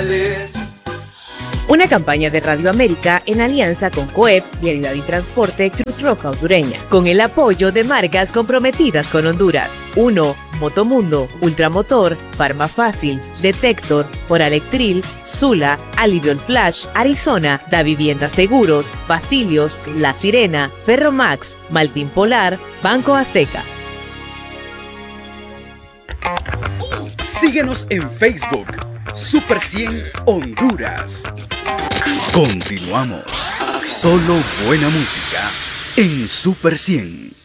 Nogales. Una campaña de Radio América en alianza con COEP, Vialidad y Transporte Cruz Roja Hondureña, con el apoyo de marcas comprometidas con Honduras. 1. Motomundo, Ultramotor, Farma Fácil, Detector, Oralectril, Sula, Alivion Flash, Arizona, Da Vivienda Seguros, Basilios, La Sirena, Ferromax, Maltín Polar, Banco Azteca. Síguenos en Facebook, Super 100 Honduras. Continuamos. Solo buena música en Super 100.